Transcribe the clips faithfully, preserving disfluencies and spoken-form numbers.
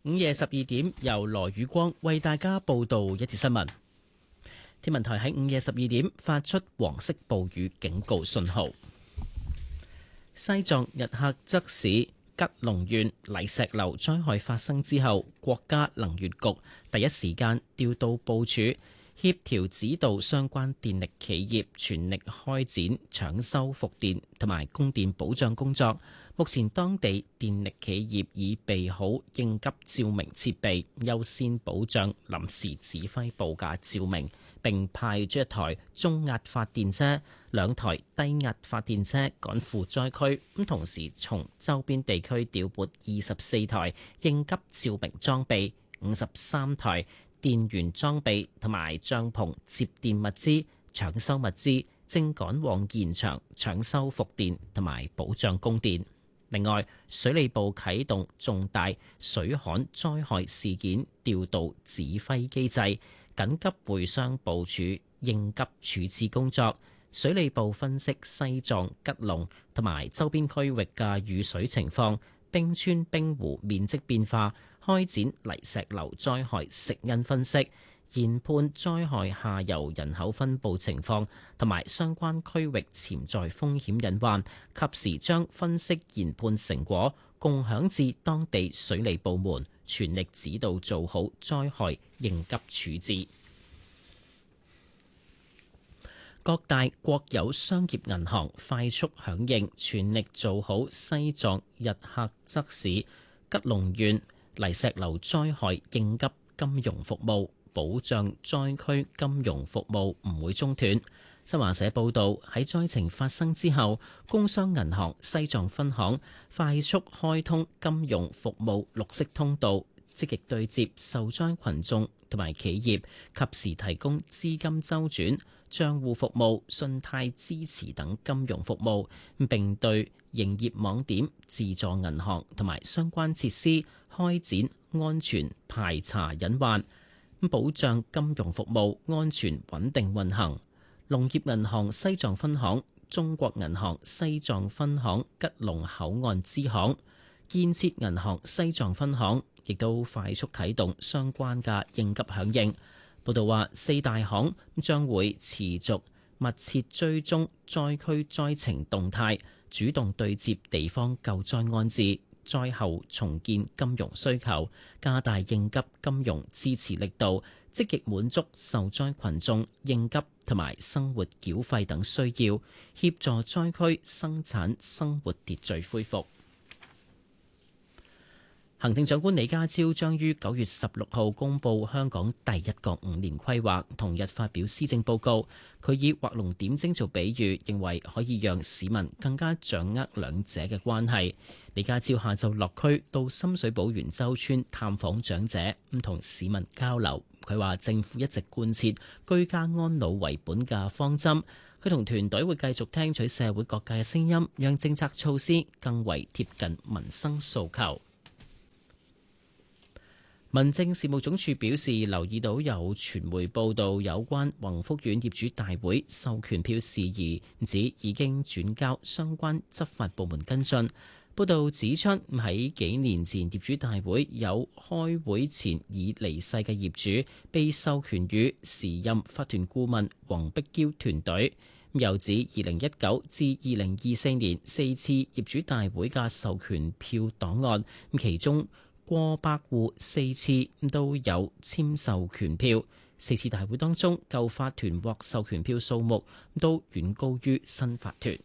午夜十二點，由羅宇光為大家報道一節新聞。天文台喺午夜十二點發出黃色暴雨警告信號。西藏日喀則市吉隆縣泥石流災害發生之後，國家能源局第一時間調度部署，協調指導相關電力企業全力開展搶修復電同埋供電保障工作。目前當地電力企業已備好應急照明設備，優先保障臨時指揮部嘅照明，並派出一台中壓發電車、兩台低壓發電車趕赴災區。咁同時從周邊地區調撥二十四台應急照明裝備、五十三台電源裝備同埋帳篷接電物資、搶修物資，正趕往現場搶修復電同埋保障供電。另外，水利部啟動重大水旱災害事件調度指揮機制，緊急會商部署應急處置工作。水利部分析西藏、吉隆同埋周邊區域嘅雨水情況、冰川冰湖面積變化，開展泥石流災害食因分析，研判災害下游人口分佈情況同埋相關區域潛在風險隱患，及時將分析研判成果共享至當地水利部門，全力指導做好災害應急處置。各大國有商業銀行快速響應，全力做好西藏日喀則市吉隆縣泥石流災害應急金融服務，保障災區金融服務唔會中斷。新華社報導，喺災情發生之後，工商銀行西藏分行快速開通金融服務綠色通道，積極對接受災群眾同埋企業，及時提供資金周轉、帳戶服務、信貸支持等金融服務，並對營業網點、自助銀行同埋相關設施開展安全排查隱患，保障金融服務安全穩定運行。農業銀行西藏分行、中國銀行西藏分行吉隆口岸支行、建設銀行西藏分行亦都快速啟動相關嘅應急響應。報道話，四大行將會持續密切追蹤災區災情動態，主動對接地方救災安置、災後重建金融需求，加大應急金融支持力度，積極滿足受災群眾應急同埋生活繳費等需要，協助災區生產生活秩序恢復。行政長官李家超將於九月十六號公布香港第一個五年規劃，同日發表施政報告。佢以畫龍點睛做比喻，認為可以讓市民更加掌握兩者嘅關係。李家超下晝落區到深水埗元洲村探訪長者，唔同市民交流。佢話政府一直貫徹居家安老為本嘅方針，佢同團隊會繼續聽取社會各界嘅聲音，讓政策措施更為貼近民生訴求。民政事務總署表示，留意到有傳媒報道有關宏福苑業主大會授權票事宜，指已經轉交相關執法部門跟進。報道指出，喺幾年前業主大會有開會前已離世嘅業主被授權予時任法團顧問黃碧嬌團隊。又指二零一九至二零二四年四次業主大會嘅授權票檔案，其中過百戶四次都有簽授權票，四次大會當中舊法團獲授權票數目都遠高於新法團。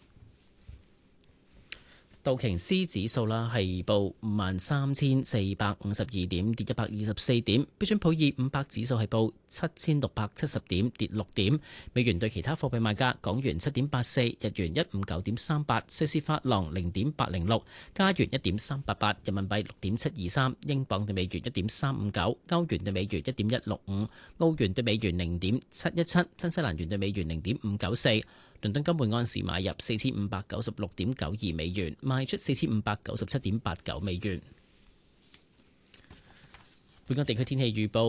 道瓊斯指數啦係報五萬三千四百五十二點，跌一百二十四點。標準普爾五百指數係報七千六百七十點，跌六點。美元對其他貨幣賣價：港元七點八四，日元一五九點三八，瑞士法郎零點八零六，加元一點三八八，人民幣六點七二三，英鎊對美元一點三五九，歐元對美元一點一六五，澳元對美元零點七一七，新西蘭元對美元零點五九四。倫敦金每安士買入四千五百九十六點九二美元，賣出四千五百九十七點八九美元。本港地區天氣預報：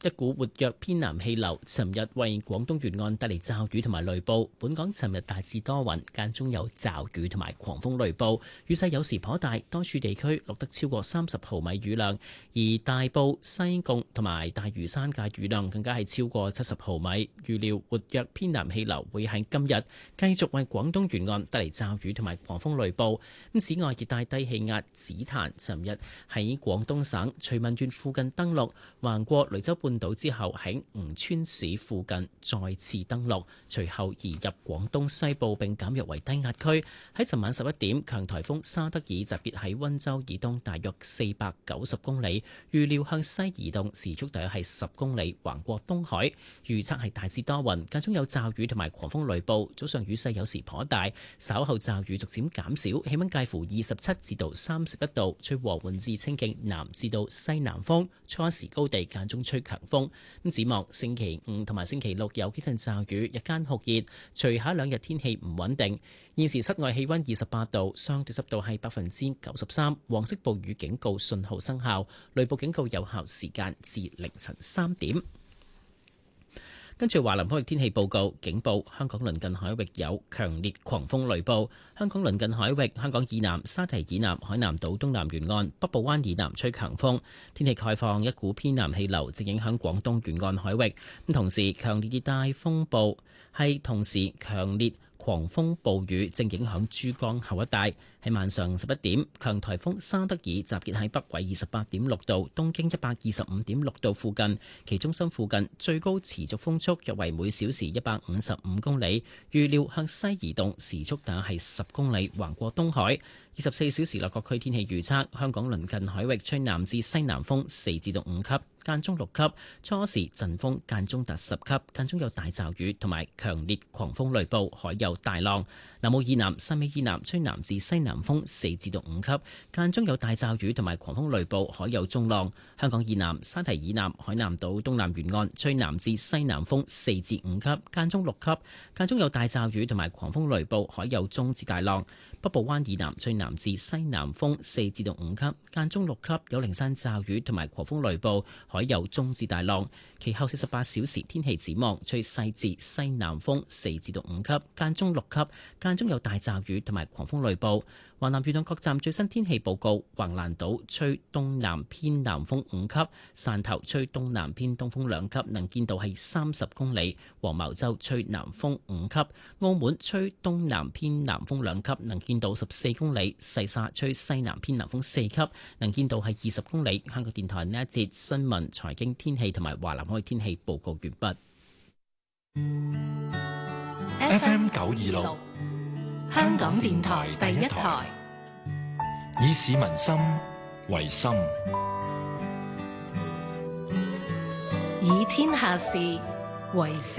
一股活躍偏南氣流尋日為廣東沿岸帶嚟驟雨同埋雷暴。本港尋日大致多雲，間中有驟雨同埋狂風雷暴，雨勢有時頗大，多處地區錄得超過三十毫米雨量。而大埔、西貢同埋大嶼山嘅雨量更加係超過七十毫米。預料活躍偏南氣流會喺今日繼續為廣東沿岸帶嚟驟雨同埋狂風雷暴。咁此外，熱帶低氣壓紫檀尋日喺廣東省徐聞縣附近登陸，橫過雷州半島之後喺吳川市附近再次登陸，隨後移入廣東西部並減弱為低壓區。喺尋晚十一點，強颱風沙德爾集結喺溫州以東大約四百九十公里，預料向西移動，時速大約係十公里，橫過東海。預測係大致多雲，間中有驟雨同埋狂風雷暴，早上雨勢有時頗大，稍後驟雨逐漸減少，氣溫介乎二十七至到三十一度，吹和緩至清勁南至到西南風，初時高地間中吹強風。咁展望星期五同埋星期六有幾陣驟雨，日間酷熱，隨後兩日天氣唔穩定。現時室外氣溫二十八度，相對濕度係百分之九十三，黃色暴雨警告信號生效，雷暴警告有效時間至凌晨三點。跟住華南海域天氣報告，警報：香港鄰近海域有強烈狂風雷暴。香港鄰近海域，香港以南、沙堤以南、海南島東南沿岸、北部灣以南吹強風。天氣概況：一股偏南氣流正影響廣東沿岸海域，咁同時強烈熱帶風暴係同時強烈狂風暴雨正影響珠江口一帶。喺晚上十一點，強颱風沙德爾集結喺北緯二十八點六度、東經一百二十五點六度附近，其中心附近最高持續風速約為每小時一百五十五公里，預料向西移動，時速大約係十公里，橫過東海。二十四小時內各區天氣預測：香港鄰近海域吹南至西南風四至到五級，間中六級，初時陣風間中達十級，間中有大驟雨同埋強烈狂風雷暴，海有大浪。南澳以南、汕尾以南吹南至西南風四至到五級，間中有大驟雨同埋狂風雷暴，海有中浪。香港以南、沙堤以南、海南島東南沿岸吹南至西南風四至五級，間中六級，間中有大驟雨同埋狂風雷暴，海有中至大浪。北部灣以南吹南至西南風四至到五級，間中六級，有零散驟雨同埋狂風雷暴，海有中至大浪。其後四十八小時天氣展望，吹西至西南風四至到五級，間中六級，間中有大驟雨同埋狂風雷暴。華南沿岸各站最新天氣報告：橫瀾島吹東南偏南風五級，汕頭吹東南偏東風兩級，能見度係三十公里；黃茅洲吹南風五級，澳門吹東南偏南風兩級，能見度十四公里；細沙吹西南偏南風四級，能見度係二十公里。香港電台呢一節新聞、財經、天氣同埋華南海天氣報告完畢。 F M 九二六。香港電台第一台，以市民心為心，以天下事為事。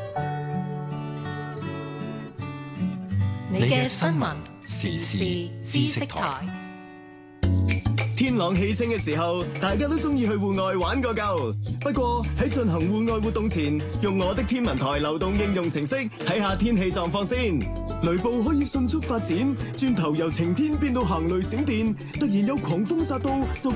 你嘅新聞時事知識台。 天朗氣清嘅時候，大家都中意去戶外玩個夠。不過喺進行戶外活動前，用我的天文台流動應用程式睇下天氣狀況先。雷暴可以迅速發展，轉頭由晴天變到行雷閃電，突然有狂風殺到就